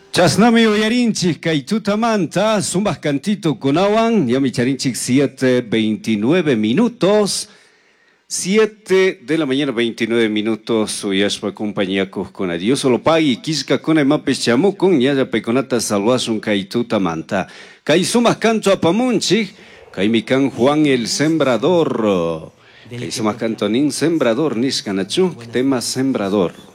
Chasnami uyarinchik kay tutamanta, sumas cantito kunawan, ya mi charinchik 7:29 minutos. 7 de la mañana, 29 minutos, uyashpa compañía con adiós, solo pagi, kiska con mapes chamukun, ya peconata salvasun kay tutamanta. Kay sumas canto apamunchik, kay mi can Juan el Sembrador. Kay sumas canto nin Sembrador, niskanachu, tema Sembrador.